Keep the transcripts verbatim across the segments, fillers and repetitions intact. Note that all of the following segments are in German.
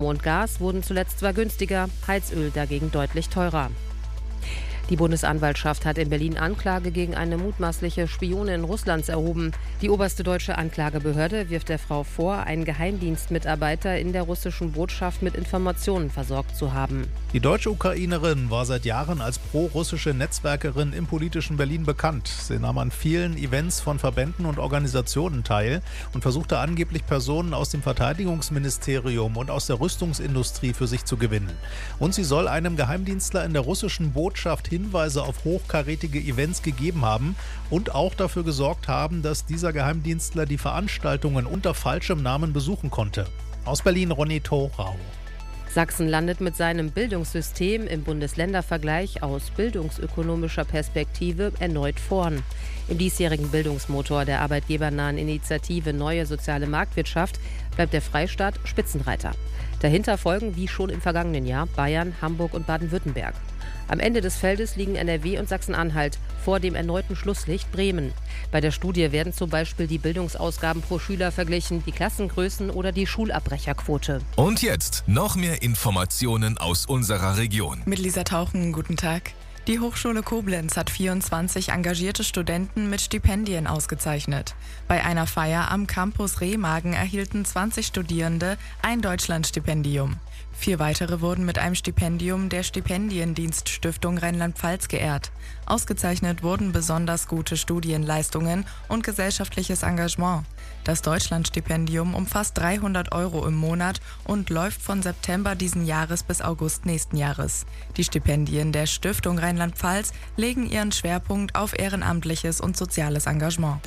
Strom und Gas wurden zuletzt zwar günstiger, Heizöl dagegen deutlich teurer. Die Bundesanwaltschaft hat in Berlin Anklage gegen eine mutmaßliche Spionin Russlands erhoben. Die oberste deutsche Anklagebehörde wirft der Frau vor, einen Geheimdienstmitarbeiter in der russischen Botschaft mit Informationen versorgt zu haben. Die deutsche Ukrainerin war seit Jahren als pro-russische Netzwerkerin im politischen Berlin bekannt. Sie nahm an vielen Events von Verbänden und Organisationen teil und versuchte angeblich Personen aus dem Verteidigungsministerium und aus der Rüstungsindustrie für sich zu gewinnen. Und sie soll einem Geheimdienstler in der russischen Botschaft Hinweise auf hochkarätige Events gegeben haben und auch dafür gesorgt haben, dass dieser Geheimdienstler die Veranstaltungen unter falschem Namen besuchen konnte. Aus Berlin Ronny Thorau. Sachsen landet mit seinem Bildungssystem im Bundesländervergleich aus bildungsökonomischer Perspektive erneut vorn. Im diesjährigen Bildungsmotor der arbeitgebernahen Initiative Neue Soziale Marktwirtschaft bleibt der Freistaat Spitzenreiter. Dahinter folgen, wie schon im vergangenen Jahr, Bayern, Hamburg und Baden-Württemberg. Am Ende des Feldes liegen N R W und Sachsen-Anhalt, vor dem erneuten Schlusslicht Bremen. Bei der Studie werden zum Beispiel die Bildungsausgaben pro Schüler verglichen, die Klassengrößen oder die Schulabbrecherquote. Und jetzt noch mehr Informationen aus unserer Region. Mit Lisa Tauchen, guten Tag. Die Hochschule Koblenz hat vierundzwanzig engagierte Studenten mit Stipendien ausgezeichnet. Bei einer Feier am Campus Remagen erhielten zwanzig Studierende ein Deutschlandstipendium. Vier weitere wurden mit einem Stipendium der Stipendiendienststiftung Rheinland-Pfalz geehrt. Ausgezeichnet wurden besonders gute Studienleistungen und gesellschaftliches Engagement. Das Deutschlandstipendium umfasst dreihundert Euro im Monat und läuft von September diesen Jahres bis August nächsten Jahres. Die Stipendien der Stiftung Rheinland-Pfalz legen ihren Schwerpunkt auf ehrenamtliches und soziales Engagement.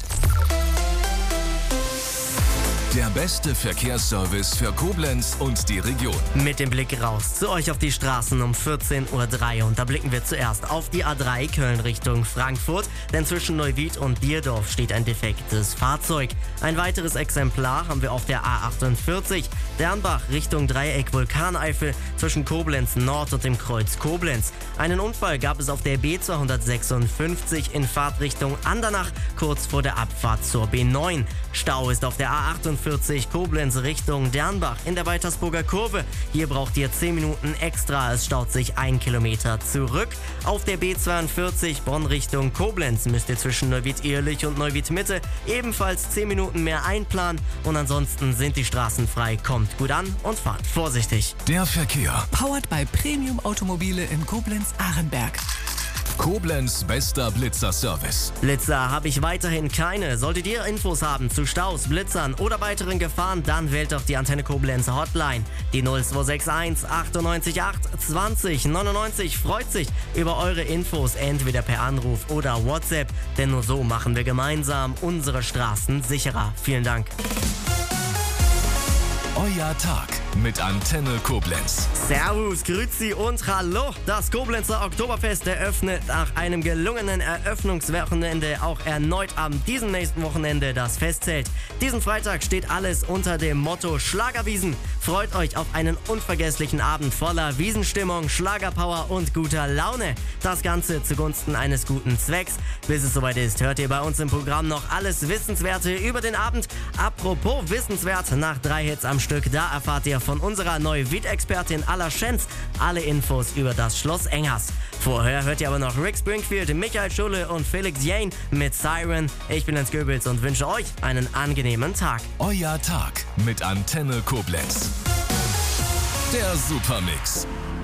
Der beste Verkehrsservice für Koblenz und die Region. Mit dem Blick raus zu euch auf die Straßen um vierzehn Uhr drei. Und da blicken wir zuerst auf die A drei Köln Richtung Frankfurt. Denn zwischen Neuwied und Bierdorf steht ein defektes Fahrzeug. Ein weiteres Exemplar haben wir auf der A achtundvierzig. Dernbach Richtung Dreieck Vulkaneifel zwischen Koblenz Nord und dem Kreuz Koblenz. Einen Unfall gab es auf der B zweihundertsechsundfünfzig in Fahrtrichtung Andernach, kurz vor der Abfahrt zur B neun. Stau ist auf der A achtundvierzig Koblenz Richtung Dernbach in der Waltersburger Kurve. Hier braucht ihr zehn Minuten extra, es staut sich ein Kilometer zurück. Auf der B zweiundvierzig Bonn Richtung Koblenz müsst ihr zwischen Neuwied-Ehrlich und Neuwied-Mitte ebenfalls zehn Minuten mehr einplanen. Und ansonsten sind die Straßen frei. Kommt gut an und fahrt vorsichtig. Der Verkehr. Powered by Premium Automobile in Koblenz-Arenberg. Koblenz bester Blitzer-Service. Blitzer habe ich weiterhin keine. Solltet ihr Infos haben zu Staus, Blitzern oder weiteren Gefahren, dann wählt doch die Antenne Koblenz Hotline. Die null zwei sechs eins achtundneunzig acht zwanzig neunundneunzig freut sich über eure Infos entweder per Anruf oder WhatsApp. Denn nur so machen wir gemeinsam unsere Straßen sicherer. Vielen Dank. Euer Tag mit Antenne Koblenz. Servus, Grüezi und Hallo. Das Koblenzer Oktoberfest eröffnet nach einem gelungenen Eröffnungswochenende auch erneut am diesem nächsten Wochenende das Festzelt. Diesen Freitag steht alles unter dem Motto Schlagerwiesen. Freut euch auf einen unvergesslichen Abend voller Wiesenstimmung, Schlagerpower und guter Laune. Das Ganze zugunsten eines guten Zwecks. Bis es soweit ist, hört ihr bei uns im Programm noch alles Wissenswerte über den Abend. Apropos wissenswert, nach drei Hits am Stück, da erfahrt ihr von unserer Neuwied-Expertin Alla Schenz alle Infos über das Schloss Engers. Vorher hört ihr aber noch Rick Springfield, Michael Schulle und Felix Jane mit Siren. Ich bin Jens Goebbels und wünsche euch einen angenehmen Tag. Euer Tag mit Antenne Koblenz. Der Supermix.